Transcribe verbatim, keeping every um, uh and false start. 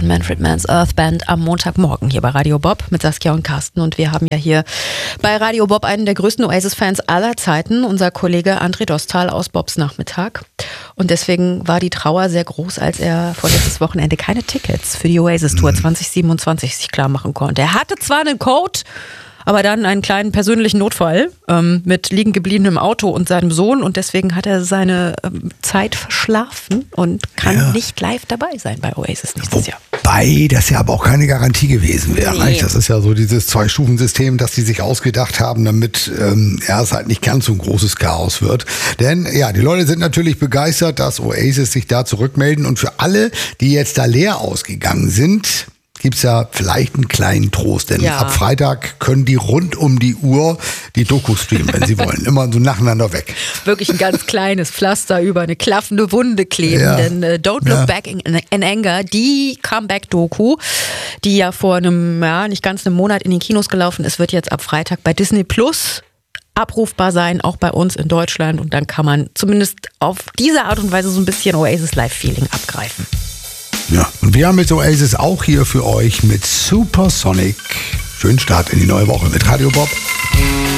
von Manfred Mann's Earth Band am Montagmorgen hier bei Radio Bob mit Saskia und Carsten. Und wir haben ja hier bei Radio Bob einen der größten Oasis-Fans aller Zeiten, unser Kollege André Dostal aus Bobs Nachmittag. Und deswegen war die Trauer sehr groß, als er vorletztes Wochenende keine Tickets für die Oasis-Tour mhm. zwanzig siebenundzwanzig sich klar machen konnte. Er hatte zwar einen Code, aber dann einen kleinen persönlichen Notfall ähm, mit liegen gebliebenem Auto und seinem Sohn und deswegen hat er seine ähm, Zeit verschlafen und kann ja. nicht live dabei sein bei Oasis nächstes Jahr. Wobei das ja aber auch keine Garantie gewesen wäre. Nee. Das ist ja so dieses Zwei-Stufen-System, das die sich ausgedacht haben, damit ähm, ja, es halt nicht ganz so ein großes Chaos wird. Denn ja, die Leute sind natürlich begeistert, dass Oasis sich da zurückmelden und für alle, die jetzt da leer ausgegangen sind, gibt's ja vielleicht einen kleinen Trost, denn ja. ab Freitag können die rund um die Uhr die Doku streamen, wenn sie wollen. Immer so nacheinander weg. Wirklich ein ganz kleines Pflaster über eine klaffende Wunde kleben, ja. denn äh, Don't Look ja. Back in, in Anger, die Comeback-Doku, die ja vor einem, ja, nicht ganz einem Monat in den Kinos gelaufen ist, wird jetzt ab Freitag bei Disney Plus abrufbar sein, auch bei uns in Deutschland und dann kann man zumindest auf diese Art und Weise so ein bisschen Oasis Live-Feeling abgreifen. Ja, und wir haben mit Oasis auch hier für euch mit Supersonic. Schönen Start in die neue Woche mit Radio Bob.